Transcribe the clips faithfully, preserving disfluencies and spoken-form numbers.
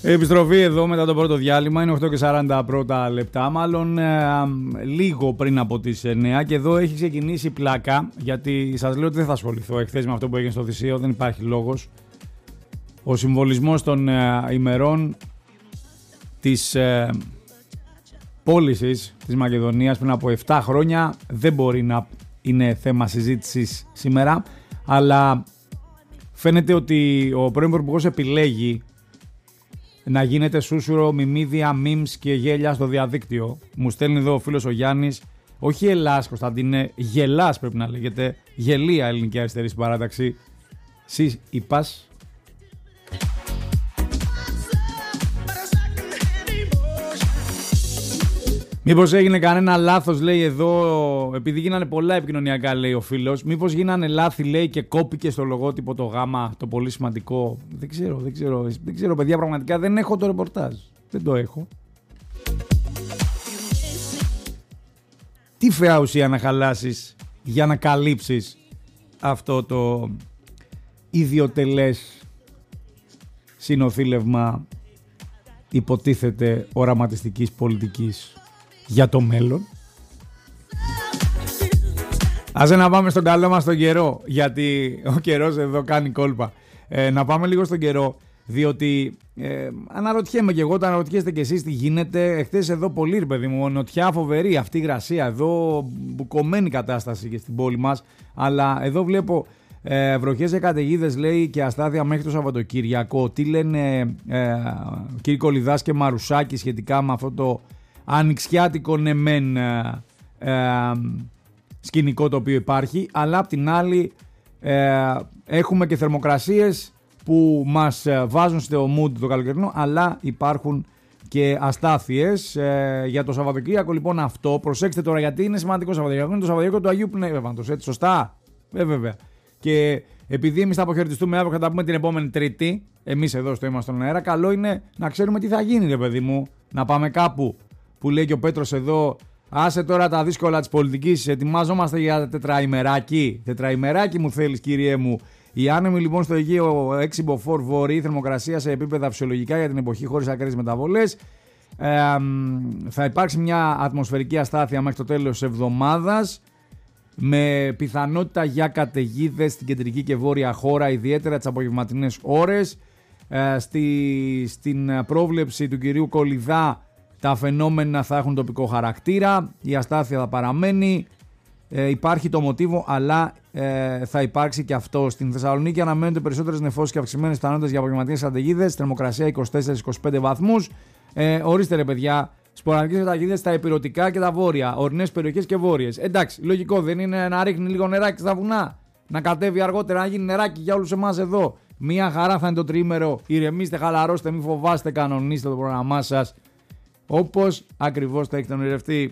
Επιστροφή εδώ μετά το πρώτο διάλειμμα. Είναι οκτώ και σαράντα πρώτα λεπτά, μάλλον ε, λίγο πριν από τις εννιά. Και εδώ έχει ξεκινήσει πλάκα, γιατί σας λέω ότι δεν θα ασχοληθώ εχθές με αυτό που έγινε στο Θησείο. Δεν υπάρχει λόγος. Ο συμβολισμός των ε, ημερών της ε, πώλησης της Μακεδονίας πριν από επτά χρόνια δεν μπορεί να είναι θέμα συζήτησης σήμερα, αλλά φαίνεται ότι ο πρώην Πρωθυπουργός επιλέγει να γίνεται σούσουρο, μιμίδια, memes και γέλια στο διαδίκτυο. Μου στέλνει εδώ ο φίλος ο Γιάννης, όχι Ελλάς Κωνσταντίνε, γελάς πρέπει να λέγεται, γελία ελληνική αριστερή συμπαράταξη. Σεις είπας. Μήπως έγινε κανένα λάθος, λέει εδώ, επειδή γίνανε πολλά επικοινωνιακά, λέει ο φίλος. Μήπως γίνανε λάθη, λέει, και κόπηκε στο λογότυπο το γάμα, το πολύ σημαντικό. Δεν ξέρω, δεν ξέρω, δεν ξέρω, παιδιά, πραγματικά δεν έχω το ρεπορτάζ. Δεν το έχω. Τι φαιά ουσία να χαλάσεις για να καλύψεις αυτό το ιδιοτελές συνοθήλευμα υποτίθεται οραματιστικής πολιτικής για το μέλλον. Άσε να πάμε στον καλό μας τον καιρό, γιατί ο καιρός εδώ κάνει κόλπα. Ε, να πάμε λίγο στον καιρό, διότι ε, αναρωτιέμαι και εγώ, τα αναρωτιέστε και εσείς τι γίνεται. Εχθές εδώ πολύ, ρε παιδί μου, νοτιά φοβερή, αυτή η υγρασία, εδώ μπουκωμένη κατάσταση και στην πόλη μας, αλλά εδώ βλέπω ε, βροχές και καταιγίδες, λέει, και αστάθεια μέχρι το Σαββατοκύριακο. Τι λένε ε, κύριοι Κολιδάς και Μαρουσάκη σχετικά με αυτό το ανοιξιάτικο ναι μεν ε, ε, σκηνικό το οποίο υπάρχει, αλλά απ' την άλλη ε, έχουμε και θερμοκρασίες που μας βάζουν στο mood το καλοκαιρινό, αλλά υπάρχουν και αστάθειες ε, για το Σαββατοκύριακο. Λοιπόν, αυτό προσέξτε τώρα, γιατί είναι σημαντικό. Σαββατοκύριακο είναι το Σαββατοκύριακο του Αγίου Πνεύματος, έτσι, σωστά, ε, βέβαια. Και επειδή εμείς θα αποχαιρετιστούμε αύριο και θα τα πούμε την επόμενη Τρίτη, εμείς εδώ στο Είμαστε στον Αέρα, καλό είναι να ξέρουμε τι θα γίνει, ρε παιδί μου, να πάμε κάπου. Που λέει και ο Πέτρος εδώ, άσε τώρα τα δύσκολα της πολιτικής, ετοιμάζομαστε για τετραημεράκι. Τετραημεράκι μου θέλεις, κύριέ μου. Οι άνεμοι λοιπόν στο Αιγαίο έξι μποφόρ βορρή, θερμοκρασία σε επίπεδα φυσιολογικά για την εποχή χωρίς ακραίες μεταβολές. Ε, θα υπάρξει μια ατμοσφαιρική αστάθεια μέχρι το τέλος της εβδομάδας, με πιθανότητα για καταιγίδες στην κεντρική και βόρεια χώρα, ιδιαίτερα τις απογευματινές ώρες. Ε, στη, στην πρόβλεψη του κυρίου Κολιδά, τα φαινόμενα θα έχουν τοπικό χαρακτήρα, η αστάθεια θα παραμένει, ε, υπάρχει το μοτίβο, αλλά ε, θα υπάρξει και αυτό. Στην Θεσσαλονίκη αναμένονται περισσότερες νεφώσεις και αυξημένες πιθανότητες για απογευματινές καταιγίδες, θερμοκρασία είκοσι τέσσερα με είκοσι πέντε βαθμούς. Ε, ορίστε ρε παιδιά, σποραδικές καταιγίδες στα ηπειρωτικά και τα βόρεια, ορεινές περιοχές και βόρειες. Εντάξει, λογικό δεν είναι να ρίχνει λίγο νεράκι στα βουνά, να κατέβει αργότερα, να γίνει νεράκι για όλους εμάς εδώ. Μία χαρά θα είναι το τριήμερο, ηρεμήστε, χαλαρώστε, μην φοβάστε, κανονίστε το πρόγραμμά σας όπως ακριβώς θα έχετε ονειρευτεί.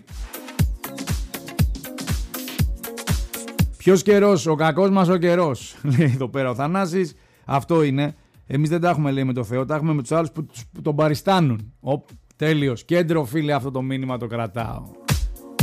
Ποιος καιρός, ο κακός μας ο καιρός, λέει εδώ πέρα ο Θανάσης. Αυτό είναι. Εμείς δεν τα έχουμε, λέει, με το Θεό, τα έχουμε με τους άλλους που τον παριστάνουν. Ο, τέλειος. Κέντρο, φίλε, αυτό το μήνυμα το κρατάω.